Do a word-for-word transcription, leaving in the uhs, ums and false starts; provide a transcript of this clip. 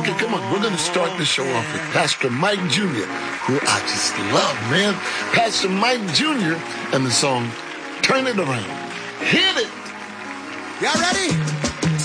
Okay, come on. We're going to start the show off with Pastor Mike Junior, who I just love, man. Pastor Mike Junior and the song Turn It Around. Hit it. Y'all ready?